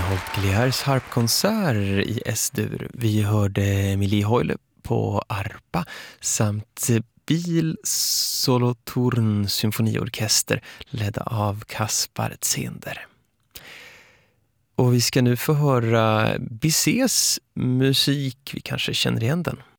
Holtgliers harpkonsert i S-dur. Vi hörde Emilie Hoyle på arpa samt Bil Solothurn symfoniorkester ledda av Kaspar Zehnder. Och vi ska nu få höra Bizets musik. Vi kanske känner igen den.